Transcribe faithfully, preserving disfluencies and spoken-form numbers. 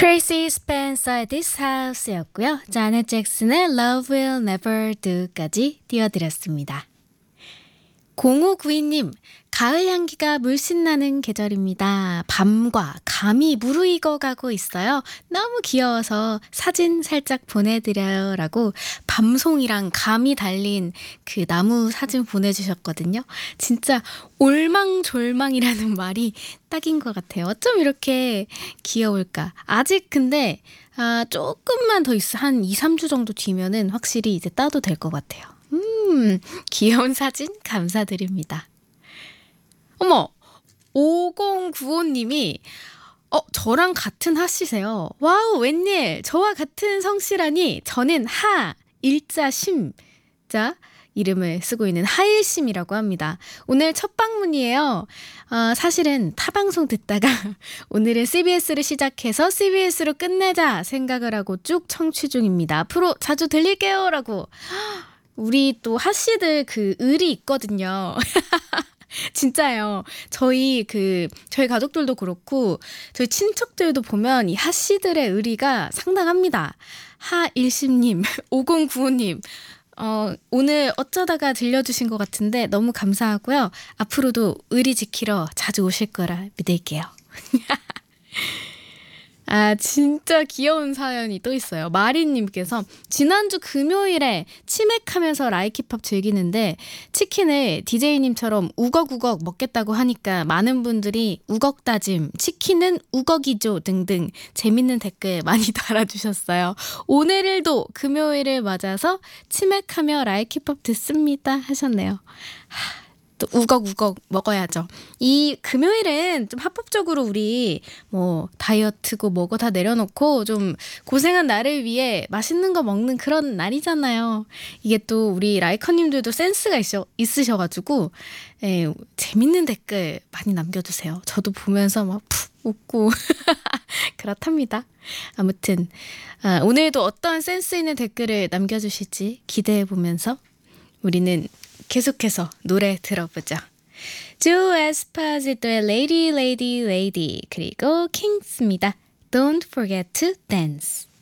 트레이시 스펜서의 This House였고요. 자넷 잭슨의 Love Will Never Do까지 띄워드렸습니다. 공오구이 님, 가을 향기가 물씬 나는 계절입니다. 밤과 감이 무르익어가고 있어요. 너무 귀여워서 사진 살짝 보내드려요 라고 밤송이랑 감이 달린 그 나무 사진 보내주셨거든요. 진짜 올망졸망이라는 말이 딱인 것 같아요. 어쩜 이렇게 귀여울까. 아직 근데 아, 조금만 더 있어 한 이, 삼 주 정도 뒤면은 확실히 이제 따도 될 것 같아요. 음, 귀여운 사진 감사드립니다. 어머, 오공구오 님이 어, 저랑 같은 하씨세요. 와우, 웬일. 저와 같은 성씨라니. 저는 하, 일자, 심자 이름을 쓰고 있는 하일심이라고 합니다. 오늘 첫 방문이에요. 어, 사실은 타방송 듣다가 오늘은 씨비에스를 시작해서 씨비에스로 끝내자 생각을 하고 쭉 청취 중입니다. 앞으로 자주 들릴게요 라고. 우리 또 하씨들 그 을이 있거든요. 진짜요. 저희 그 저희 가족들도 그렇고 저희 친척들도 보면 이 하씨들의 의리가 상당합니다. 하일심님, 오공구오 님, 어, 오늘 어쩌다가 들려주신 것 같은데 너무 감사하고요. 앞으로도 의리 지키러 자주 오실 거라 믿을게요. 아, 진짜 귀여운 사연이 또 있어요. 마리님께서 지난주 금요일에 치맥하면서 라이키팝 즐기는데 치킨을 디제이님처럼 우걱우걱 먹겠다고 하니까 많은 분들이 우걱다짐, 치킨은 우걱이죠 등등 재밌는 댓글 많이 달아주셨어요. 오늘도 금요일을 맞아서 치맥하며 라이키팝 듣습니다 하셨네요. 하, 또 우걱우걱 먹어야죠. 이 금요일은 좀 합법적으로 우리 뭐 다이어트고 뭐고 다 내려놓고 좀 고생한 나를 위해 맛있는 거 먹는 그런 날이잖아요. 이게 또 우리 라이커님들도 센스가 있어, 있으셔가지고 에, 재밌는 댓글 많이 남겨주세요. 저도 보면서 막 푹 웃고 그렇답니다. 아무튼 아, 오늘도 어떤 센스 있는 댓글을 남겨주실지 기대해보면서 우리는 계속해서 노래 들어보죠. 조 에스파지토의 Lady Lady Lady 그리고 킹스입니다. Don't forget to dance.